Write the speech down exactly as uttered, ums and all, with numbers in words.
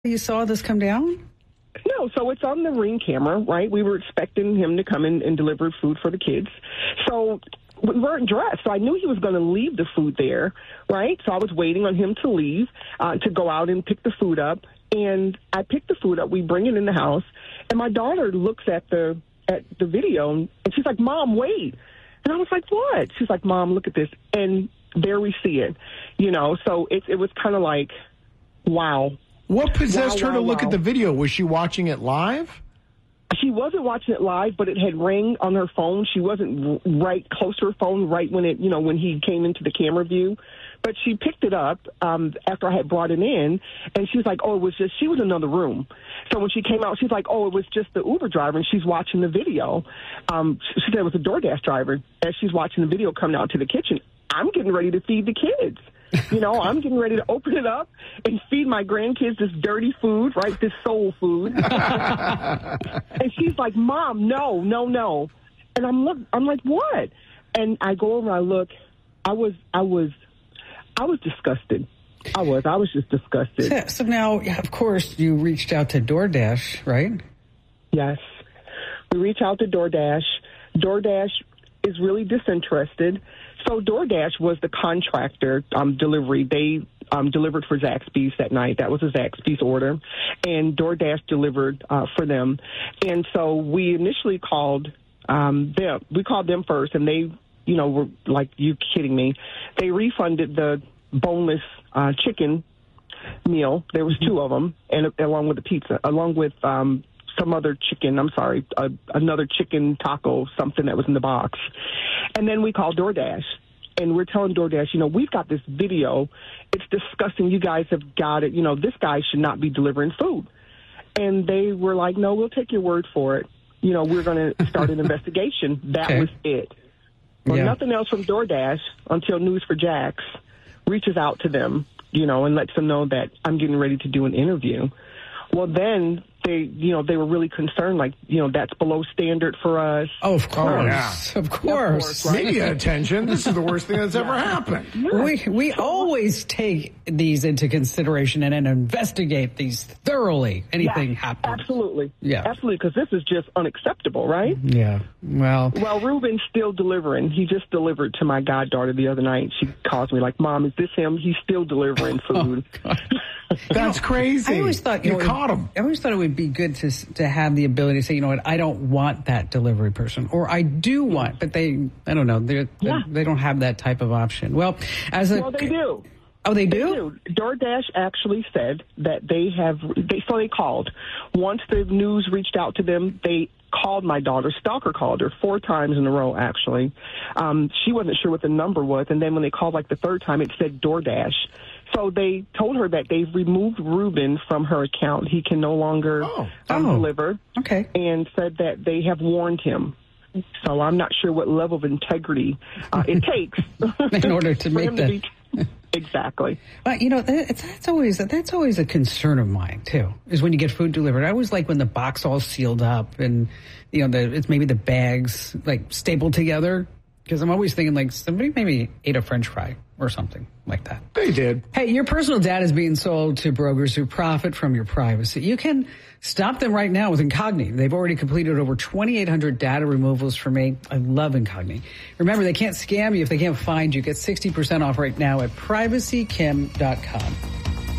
You saw this come down? No, so it's on the Ring camera, right? We were expecting him to come in and deliver food for the kids. So we weren't dressed, so I knew he was going to leave the food there, right? So I was waiting on him to leave, uh, to go out and pick the food up. And I picked the food up. We bring it in the house, and my daughter looks at the at the video, and she's like, "Mom, wait." And I was like, "What?" She's like, "Mom, look at this." And there we see it, you know. So it, it was kind of like, wow. What possessed wow, her to wow, look wow. at the video? Was she watching it live? She wasn't watching it live, but it had Ring on her phone. She wasn't right close to her phone right when it, you know, when he came into the camera view. But she picked it up um, after I had brought it in, and she was like, oh, it was just, she was in another room. So when she came out, she's like, oh, it was just the Uber driver, and she's watching the video. Um, she said it was a DoorDash driver. As she's watching the video coming out to the kitchen, I'm getting ready to feed the kids. You know, I'm getting ready to open it up and feed my grandkids this dirty food, right, this soul food. And she's like, Mom, no, no, no. And I'm look, I'm like, what? And I go over and I look. I was, I was, I was disgusted. I was, I was just disgusted. So, so now, of course, you reached out to DoorDash, right? Yes. We reach out to DoorDash. DoorDash is really disinterested. So DoorDash was the contractor um, delivery. They um, delivered for Zaxby's that night. That was a Zaxby's order. And DoorDash delivered uh, for them. And so we initially called um, them. We called them first, and they, you know, were like, you kidding me. They refunded the boneless uh, chicken meal. There was two of them, and along with the pizza, along with um, some other chicken, I'm sorry, uh, another chicken taco, something that was in the box. And then we called DoorDash, and we're telling DoorDash, you know, we've got this video. It's disgusting. You guys have got it. You know, this guy should not be delivering food. And they were like, no, we'll take your word for it. You know, we're going to start an investigation. That Okay. was it. Well, Yeah. nothing else from DoorDash until News for Jax reaches out to them, you know, and lets them know that I'm getting ready to do an interview. Well, then they, you know, they were really concerned, like, you know, that's below standard for us. Oh, of course. yeah. Of course. right? Media attention. This is the worst thing that's ever happened. We we always take these into consideration and, and investigate these thoroughly. Anything Yeah, happens. Absolutely. Yeah. Absolutely, because this is just unacceptable, right? Yeah. Well, Well, Ruben's still delivering. He just delivered to my goddaughter the other night. She calls me like, Mom, is this him? He's still delivering food. That's crazy. I always thought you know, caught it- him. I always thought it would be good to s- to have the ability to say, you know what, I don't want that delivery person, or I do want, but they, I don't know, they're, Yeah. they don't have that type of option. Well, as a Well, they do. oh, they They do. do. DoorDash actually said that they have, they, so they called. Once the news reached out to them, they called my daughter. Stalker called her four times in a row, actually. Um, she wasn't sure what the number was, and then when they called like the third time, it said DoorDash. So they told her that they've removed Ruben from her account. He can no longer Oh. um, Oh. deliver, Okay. and said that they have warned him. So I'm not sure what level of integrity uh, it takes In order to for make him that. to be exactly. Well, you know, that, it's, that's always that's always a concern of mine too. Is when you get food delivered. I always like when the box all sealed up and you know the, it's maybe the bags like stapled together, because I'm always thinking like somebody maybe ate a French fry or something like that. They did. Hey, your personal data is being sold to brokers who profit from your privacy. You can stop them right now with Incogni. They've already completed over twenty-eight hundred data removals for me. I love Incogni. Remember, they can't scam you if they can't find you. Get sixty percent off right now at privacy kim dot com.